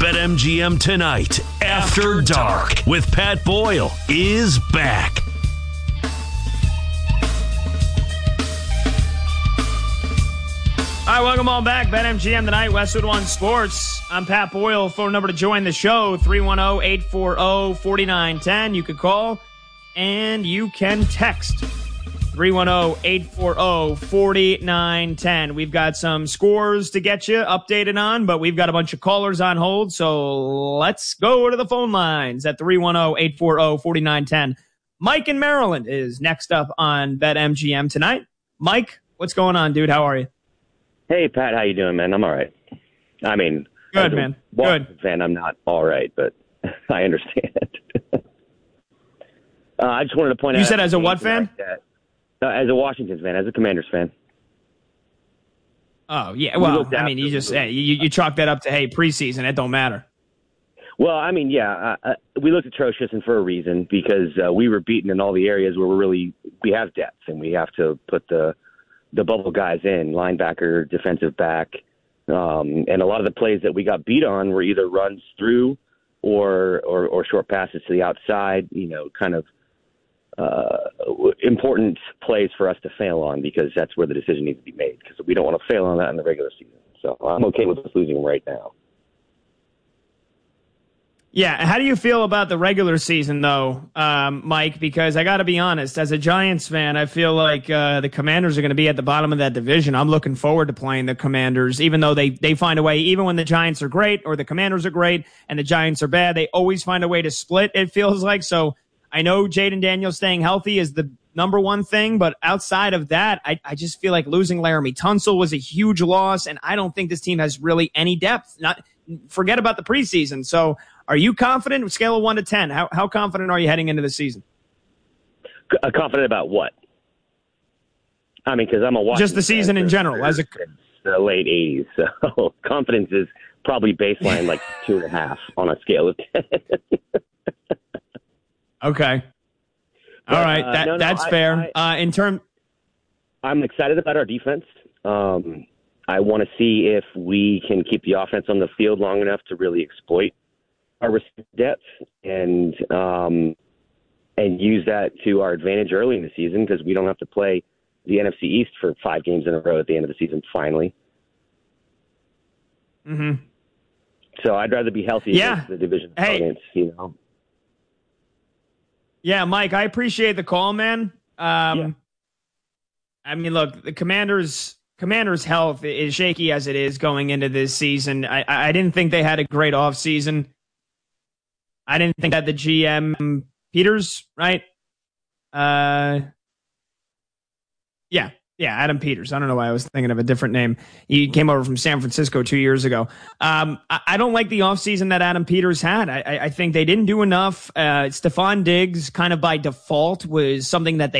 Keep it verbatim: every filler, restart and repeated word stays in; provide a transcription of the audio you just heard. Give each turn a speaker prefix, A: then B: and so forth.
A: BetMGM Tonight After Dark with Pat Boyle is back.
B: All right, welcome all back. BetMGM Tonight, Westwood One Sports. I'm Pat Boyle. Phone number to join the show, three one zero, eight four zero, four nine one zero. You can call and you can text, three one zero, eight four zero, four nine one zero. We've got some scores to get you updated on, but we've got a bunch of callers on hold, so let's go to the phone lines at three one zero, eight four zero, four nine one zero. Mike in Maryland is next up on BetMGM Tonight. Mike, what's going on, dude? How are you?
C: Hey, Pat, how you doing, man? I'm all right. I mean,
B: good, man. Good.
C: Fan, I'm not all right, but I understand. uh, I just wanted to point
B: you
C: out.
B: You said as a what fan?
C: That, uh, as a Washington fan, as a Commanders fan.
B: Oh, yeah. Well, I mean, you just hey, you, you chalk that up to, hey, preseason. It don't matter.
C: Well, I mean, yeah, uh, we looked atrocious and for a reason because uh, we were beaten in all the areas where we're really we have depth and we have to put the the bubble guys in, linebacker, defensive back. Um, and a lot of the plays that we got beat on were either runs through or, or, or short passes to the outside, you know, kind of uh, important plays for us to fail on because that's where the decision needs to be made because we don't want to fail on that in the regular season. So I'm okay with us losing right now.
B: Yeah, how do you feel about the regular season, though, um, Mike? Because I got to be honest, as a Giants fan, I feel like uh, the Commanders are going to be at the bottom of that division. I'm looking forward to playing the Commanders, even though they, they find a way, even when the Giants are great or the Commanders are great and the Giants are bad, they always find a way to split, it feels like. So I know Jaden Daniels staying healthy is the number one thing, but outside of that, I, I just feel like losing Laramie Tunsil was a huge loss, and I don't think this team has really any depth. Not forget about the preseason. So are you confident? Scale of one to ten. How how confident are you heading into the season?
C: Uh, confident about what? I mean, because I'm a Washington
B: just the season in general. As a
C: the late eighties, so confidence is probably baseline like two and a half on a scale of ten.
B: Okay. All
C: but,
B: right,
C: uh,
B: that
C: no, no,
B: that's
C: I,
B: fair.
C: I,
B: uh, in term,
C: I'm excited about our defense. Um, I want to see if we can keep the offense on the field long enough to really exploit our depth and um, and use that to our advantage early in the season because we don't have to play the N F C East for five games in a row at the end of the season. Finally,
B: mm-hmm.
C: So I'd rather be healthy
B: yeah.
C: against the division
B: hey.
C: opponents, you know.
B: Yeah, Mike, I appreciate the call, man. Um,
C: yeah.
B: I mean, look, the Commanders. Commanders' health is shaky as it is going into this season. I, I didn't think they had a great offseason. I didn't think that the G M Peters, right? Uh, yeah, yeah, Adam Peters. I don't know why I was thinking of a different name. He came over from San Francisco two years ago. Um, I, I don't like the offseason that Adam Peters had. I, I, I think they didn't do enough. Uh, Stephon Diggs, kind of by default, was something that they